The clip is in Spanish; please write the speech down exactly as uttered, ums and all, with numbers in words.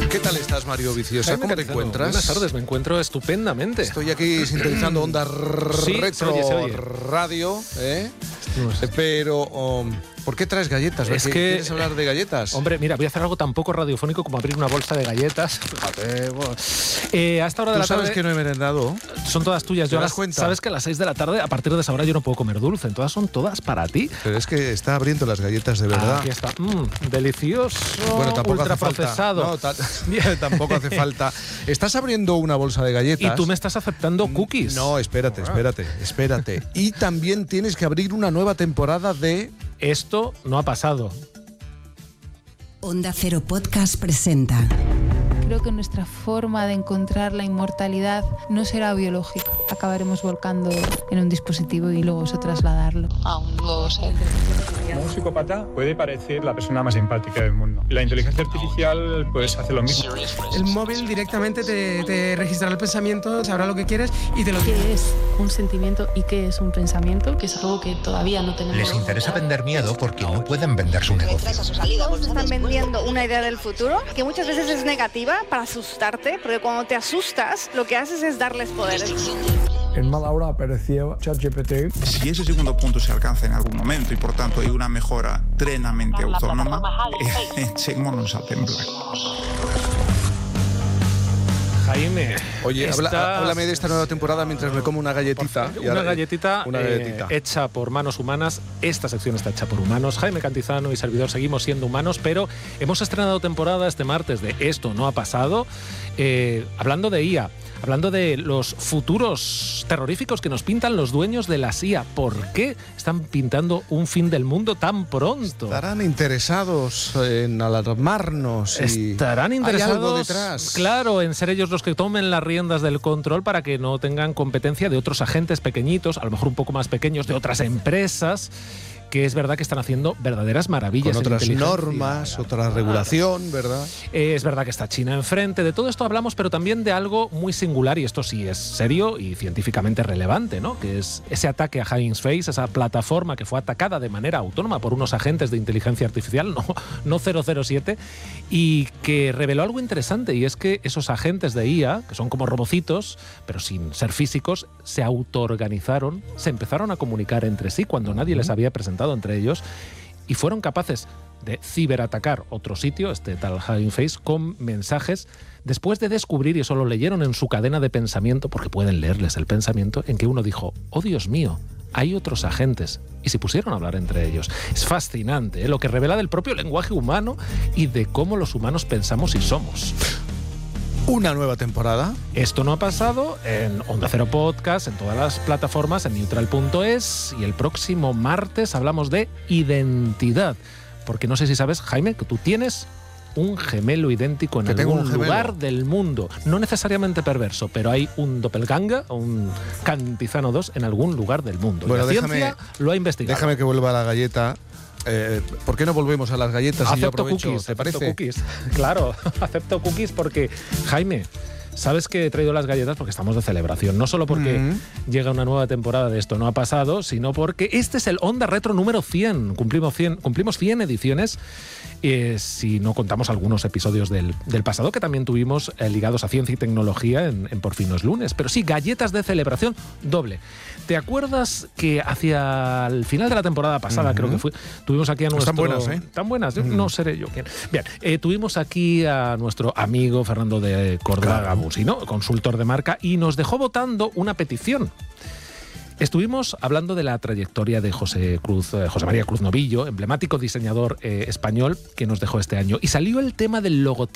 ¿Qué tal estás, Mario Viciosa? Jaime ¿Cómo te Cantizano, encuentras? Buenas tardes, me encuentro estupendamente. Estoy aquí sintonizando Onda Sí, Retro se oye, se oye. Radio, ¿eh? No sé. Pero, um, ¿por qué traes galletas? Es que- ¿Quieres hablar de galletas? Hombre, mira, voy a hacer algo tan poco radiofónico como abrir una bolsa de galletas. Fíjate, bueno. Eh, a esta hora de ¿Tú la sabes tarde que no he merendado? son todas tuyas. ¿Te Yo das las- cuenta? Sabes que a las seis de la tarde, a partir de esa hora, yo no puedo comer dulce. Todas son todas para ti. Pero es que está abriendo las galletas de verdad. Aquí está. Mm, delicioso. Bueno, tampoco hace falta. ultraprocesado. No, ta- tampoco hace falta. Estás abriendo una bolsa de galletas. Y tú me estás aceptando cookies. No, espérate, espérate, espérate. Y también tienes que abrir una nueva temporada de... Esto no ha pasado. Onda Cero Podcast presenta. Creo que nuestra forma de encontrar la inmortalidad no será biológica. Acabaremos volcando en un dispositivo y luego eso trasladarlo a un nuevo ser. Un psicópata puede parecer la persona más empática del mundo. La inteligencia artificial pues hace lo mismo. El móvil directamente te, te registrará el pensamiento, sabrá lo que quieres y te lo dirá. ¿Qué es un sentimiento y qué es un pensamiento? Que es algo que todavía no tenemos. Les interesa vender miedo porque no pueden vender su negocio. Todos están vendiendo una idea del futuro que muchas veces es negativa para asustarte, porque cuando te asustas lo que haces es darles poder. En mala hora apareció ChatGPT. Si ese segundo punto se alcanza en algún momento y por tanto hay una mejora plenamente autónoma, echémonos a temblar. Jaime. Oye, habla- estás- háblame de esta nueva temporada mientras me como una galletita. Y Una ahora- galletita, Una eh, galletita. hecha por manos humanas. Esta sección está hecha por humanos. Jaime Cantizano y servidor seguimos siendo humanos, pero hemos estrenado temporada este martes de Esto no ha pasado, eh, hablando de I A, hablando de los futuros terroríficos que nos pintan los dueños de las I A. ¿Por qué están pintando un fin del mundo tan pronto? Estarán interesados en alarmarnos. Y Estarán interesados, hay algo detrás. claro, en ser ellos los que tomen las riendas del control para que no tengan competencia de otros agentes pequeñitos, a lo mejor un poco más pequeños, de otras empresas, que es verdad que están haciendo verdaderas maravillas. Con en otras inteligencia. normas, otra regulación, ¿verdad? Eh, es verdad que está China enfrente, de todo esto hablamos, pero también de algo muy singular, y esto sí es serio y científicamente relevante, ¿no? Que es ese ataque a Hugging Face, esa plataforma que fue atacada de manera autónoma por unos agentes de inteligencia artificial, no, no cero cero siete, y que reveló algo interesante, y es que esos agentes de I A, que son como robocitos, pero sin ser físicos, se autoorganizaron, se empezaron a comunicar entre sí cuando nadie les había presentado entre ellos, y fueron capaces de ciberatacar otro sitio, este tal Hugging Face, con mensajes después de descubrir, y eso lo leyeron en su cadena de pensamiento, porque pueden leerles el pensamiento, en que uno dijo: oh Dios mío, hay otros agentes, y se pusieron a hablar entre ellos. Es fascinante, ¿eh? Lo que revela del propio lenguaje humano y de cómo los humanos pensamos y somos. Una nueva temporada. Esto no ha pasado en Onda Cero Podcast, en todas las plataformas, en neutral punto es, y el próximo martes hablamos de identidad. Porque no sé si sabes, Jaime, que tú tienes un gemelo idéntico en Que tengo algún un gemelo. lugar del mundo. No necesariamente perverso, pero hay un doppelganger, un Cantizano dos en algún lugar del mundo. Bueno, y la déjame- ciencia lo ha investigado. Déjame que vuelva a la galleta. Eh, ¿Por qué no volvemos a las galletas? Y yo Acepto aprovecho, cookies, ¿te acepto parece? cookies. Claro, acepto cookies porque, Jaime, sabes que he traído las galletas porque estamos de celebración. No solo porque Mm. llega una nueva temporada de Esto no ha pasado, sino porque este es el Onda Retro número cien. Cumplimos cien, cumplimos cien ediciones, eh, si no contamos algunos episodios del, del pasado que también tuvimos eh, ligados a ciencia y tecnología en, en Por fin no es lunes. Pero sí, galletas de celebración doble. ¿Te acuerdas que hacia el final de la temporada pasada, Ujú. creo que fue, tuvimos aquí a nuestro... Están buenas, ¿eh? Tan buenas, yo Ujú. no seré yo quien. Bien, eh, tuvimos aquí a nuestro amigo Fernando de Córdoba Claro. Gabusi, ¿no? Consultor de marca, y nos dejó votando una petición. Estuvimos hablando de la trayectoria de José Cruz, eh, José María Cruz Novillo, emblemático diseñador eh, español que nos dejó este año, y salió el tema del logotipo